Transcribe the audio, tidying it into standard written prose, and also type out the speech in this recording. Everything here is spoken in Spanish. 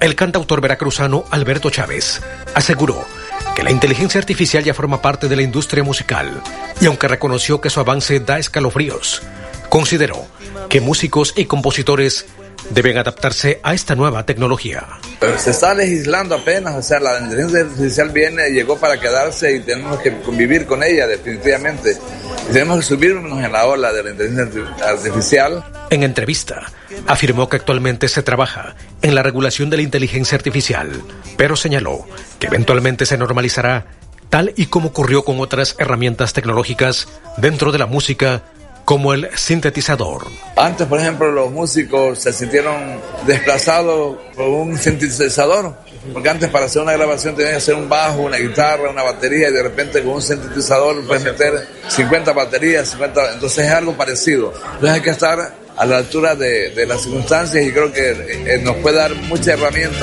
El cantautor veracruzano Alberto Chávez aseguró que la inteligencia artificial ya forma parte de la industria musical y aunque reconoció que su avance da escalofríos, consideró que músicos y compositores deben adaptarse a esta nueva tecnología. Pero se está legislando apenas, o sea, la inteligencia artificial llegó para quedarse y tenemos que convivir con ella definitivamente. Y tenemos que subirnos en la ola de la inteligencia artificial. En entrevista, afirmó que actualmente se trabaja en la regulación de la inteligencia artificial, pero señaló que eventualmente se normalizará, tal y como ocurrió con otras herramientas tecnológicas dentro de la música, como el sintetizador. Antes, por ejemplo, los músicos se sintieron desplazados por un sintetizador, porque antes para hacer una grabación tenías que hacer un bajo, una guitarra, una batería, y de repente con un sintetizador puedes meter 50 baterías, entonces es algo parecido. Entonces hay que estar a la altura de las circunstancias y creo que nos puede dar muchas herramientas.